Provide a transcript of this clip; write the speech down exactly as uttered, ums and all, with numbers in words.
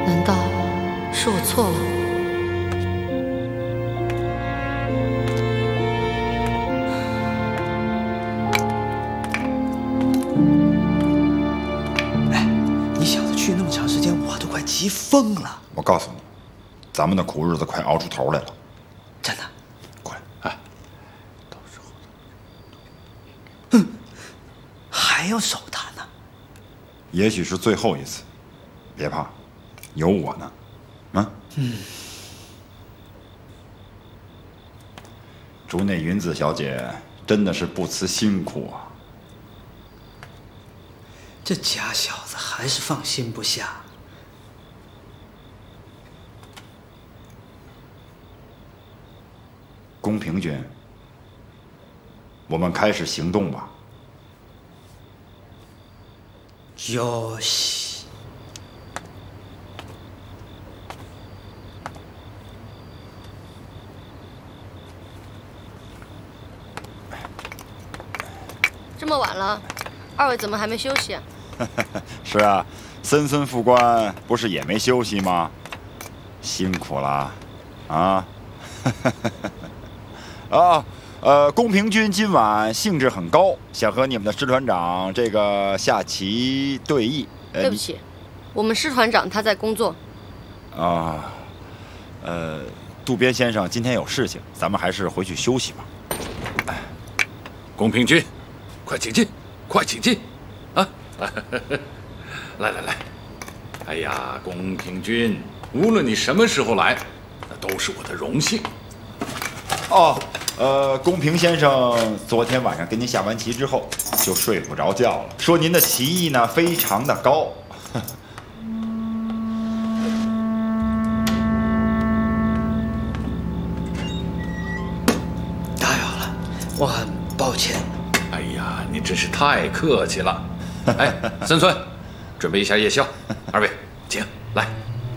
难道是我错了？ 哎，你小子去那么长时间，我都快急疯了。 我告诉你，咱们的苦日子快熬出头来了。 真的？ 快， 哎，到时候，嗯，还要守他呢。 也许是最后一次，别怕，有我呢。啊， 嗯。 竹内云子小姐真的是不辞辛苦啊。 这假小子还是放心不下。 宫平君，我们开始行动吧。 よし。 这么晚了，二位怎么还没休息啊？ 是啊，森森副官不是也没休息吗？辛苦了，啊！啊，呃，宫平君今晚兴致很高，想和你们的师团长这个下棋对弈。呃、 对不起，我们师团长他在工作。 啊，呃，渡边先生今天有事情，咱们还是回去休息吧。 哎，宫平君，快请进，快请进，啊！来来来，哎呀，宫平君，无论你什么时候来，那都是我的荣幸。 哦，呃，宫平先生昨天晚上跟您下完棋之后就睡不着觉了，说您的棋艺呢非常的高。 打扰了，我很抱歉。 哎呀，你真是太客气了。哎，森村，准备一下夜宵，二位请来。